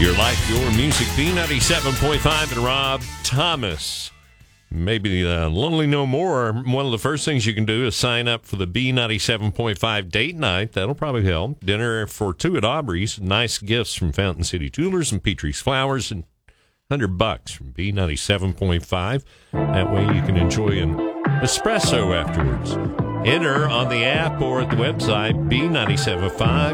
Your life, your music, B97.5 and Rob Thomas. Maybe Lonely No More. One of the first things you can do is sign up for the B97.5 date night. That'll probably help. Dinner for two at Aubrey's. Nice gifts from Fountain City Jewelers and Petrie's Flowers, and $100 from B97.5. That way you can enjoy an espresso afterwards. Enter on the app or at the website, B975.